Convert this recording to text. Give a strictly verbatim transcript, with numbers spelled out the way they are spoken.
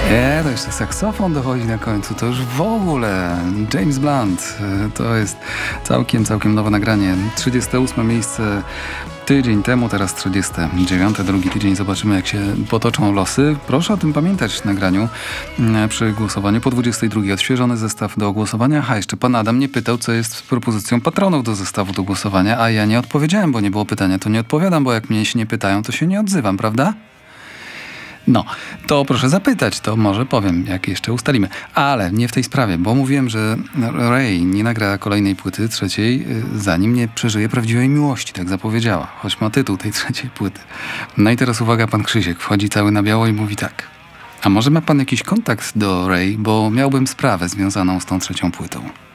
Nie, to jeszcze saksofon dochodzi na końcu, to już w ogóle James Blunt. To jest całkiem, całkiem nowe nagranie. trzydzieste ósme miejsce tydzień temu, teraz trzydzieste dziewiąte, drugi tydzień. Zobaczymy, jak się potoczą losy. Proszę o tym pamiętać w nagraniu przy głosowaniu. Po dwudziestej drugiej odświeżony zestaw do głosowania. A jeszcze pan Adam mnie pytał, co jest z propozycją patronów do zestawu do głosowania, a ja nie odpowiedziałem, bo nie było pytania. To nie odpowiadam, bo jak mnie się nie pytają, to się nie odzywam, prawda? No, to proszę zapytać, to może powiem, jak jeszcze ustalimy. Ale nie w tej sprawie, bo mówiłem, że Ray nie nagra kolejnej płyty, trzeciej, zanim nie przeżyje prawdziwej miłości, tak zapowiedziała. Choć ma tytuł tej trzeciej płyty. No i teraz uwaga, pan Krzysiek wchodzi cały na biało i mówi tak. A może ma pan jakiś kontakt do Ray, bo miałbym sprawę związaną z tą trzecią płytą.